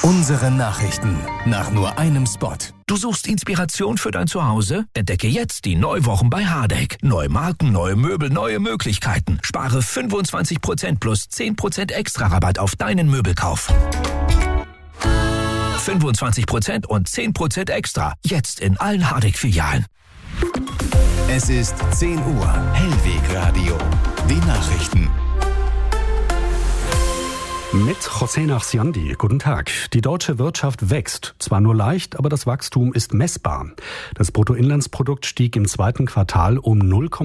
Unsere Nachrichten nach nur einem Spot. Du suchst Inspiration für dein Zuhause? Entdecke jetzt die Neuwochen bei Hardegg. Neue Marken, neue Möbel, neue Möglichkeiten. Spare 25% plus 10% extra Rabatt auf deinen Möbelkauf. 25% und 10% extra. Jetzt in allen Hardegg-Filialen. Es ist 10 Uhr. Hellweg-Radio. Die Nachrichten. Mit José Nachsiandi. Guten Tag. Die deutsche Wirtschaft wächst. Zwar nur leicht, aber das Wachstum ist messbar. Das Bruttoinlandsprodukt stieg im zweiten Quartal um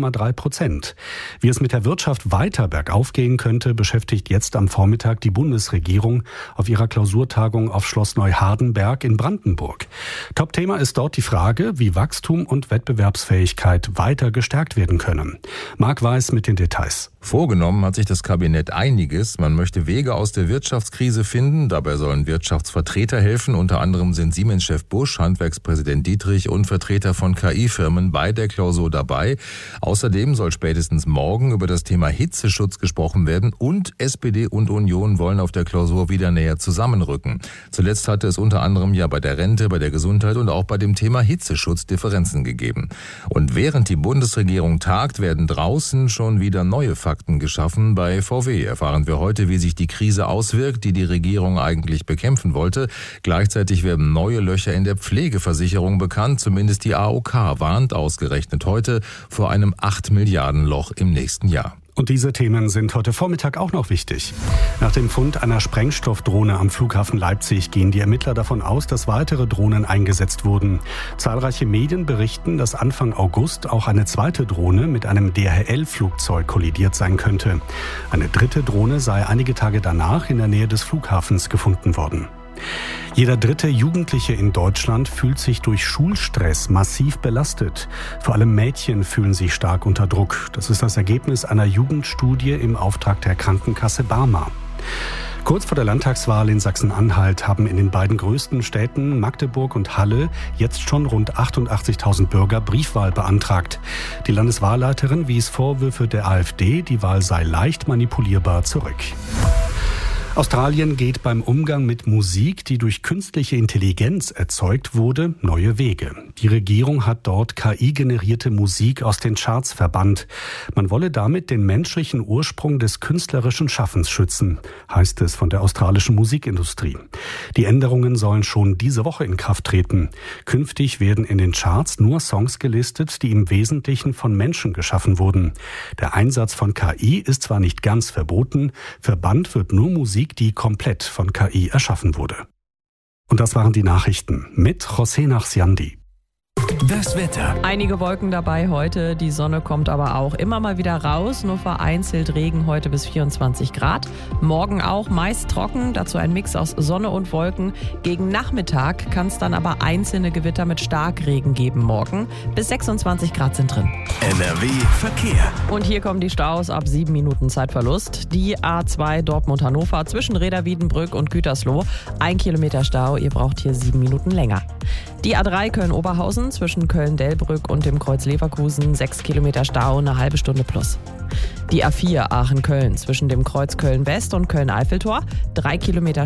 0,3%. Wie es mit der Wirtschaft weiter bergauf gehen könnte, beschäftigt jetzt am Vormittag die Bundesregierung auf ihrer Klausurtagung auf Schloss Neuhardenberg in Brandenburg. Topthema ist dort die Frage, wie Wachstum und Wettbewerbsfähigkeit weiter gestärkt werden können. Marc Weiß mit den Details. Vorgenommen hat sich das Kabinett einiges. Man möchte Wege aus der Wirtschaftskrise finden. Dabei sollen Wirtschaftsvertreter helfen. Unter anderem sind Siemens-Chef Busch, Handwerkspräsident Dietrich und Vertreter von KI-Firmen bei der Klausur dabei. Außerdem soll spätestens morgen über das Thema Hitzeschutz gesprochen werden. Und SPD und Union wollen auf der Klausur wieder näher zusammenrücken. Zuletzt hatte es unter anderem ja bei der Rente, bei der Gesundheit und auch bei dem Thema Hitzeschutz Differenzen gegeben. Und während die Bundesregierung tagt, werden draußen schon wieder neue Fakten geschaffen. Bei VW erfahren wir heute, wie sich die Krise auswirkt, die Regierung eigentlich bekämpfen wollte. Gleichzeitig werden neue Löcher in der Pflegeversicherung bekannt. Zumindest die AOK warnt ausgerechnet heute vor einem 8 Milliarden Loch im nächsten Jahr. Und diese Themen sind heute Vormittag auch noch wichtig. Nach dem Fund einer Sprengstoffdrohne am Flughafen Leipzig gehen die Ermittler davon aus, dass weitere Drohnen eingesetzt wurden. Zahlreiche Medien berichten, dass Anfang August auch eine zweite Drohne mit einem DHL-Flugzeug kollidiert sein könnte. Eine dritte Drohne sei einige Tage danach in der Nähe des Flughafens gefunden worden. Jeder dritte Jugendliche in Deutschland fühlt sich durch Schulstress massiv belastet. Vor allem Mädchen fühlen sich stark unter Druck. Das ist das Ergebnis einer Jugendstudie im Auftrag der Krankenkasse Barmer. Kurz vor der Landtagswahl in Sachsen-Anhalt haben in den beiden größten Städten Magdeburg und Halle jetzt schon rund 88.000 Bürger Briefwahl beantragt. Die Landeswahlleiterin wies Vorwürfe der AfD, die Wahl sei leicht manipulierbar, zurück. Australien geht beim Umgang mit Musik, die durch künstliche Intelligenz erzeugt wurde, neue Wege. Die Regierung hat dort KI-generierte Musik aus den Charts verbannt. Man wolle damit den menschlichen Ursprung des künstlerischen Schaffens schützen, heißt es von der australischen Musikindustrie. Die Änderungen sollen schon diese Woche in Kraft treten. Künftig werden in den Charts nur Songs gelistet, die im Wesentlichen von Menschen geschaffen wurden. Der Einsatz von KI ist zwar nicht ganz verboten, verbannt wird nur Musik, die komplett von KI erschaffen wurde. Und das waren die Nachrichten mit José Nachsiandi. Das Wetter. Einige Wolken dabei heute, die Sonne kommt aber auch immer mal wieder raus, nur vereinzelt Regen heute bis 24 Grad. Morgen auch meist trocken, dazu ein Mix aus Sonne und Wolken. Gegen Nachmittag kann es dann aber einzelne Gewitter mit Starkregen geben morgen. Bis 26 Grad sind drin. NRW Verkehr. Und hier kommen die Staus ab 7 Minuten Zeitverlust. Die A2 Dortmund-Hannover zwischen Reda-Wiedenbrück und Gütersloh. 1 Kilometer Stau, ihr braucht hier 7 Minuten länger. Die A3 Köln-Oberhausen zwischen Köln-Delbrück und dem Kreuz Leverkusen, 6 Kilometer Stau, eine halbe Stunde plus. Die A4 Aachen-Köln zwischen dem Kreuz Köln-West und Köln-Eiffeltor, 3 Kilometer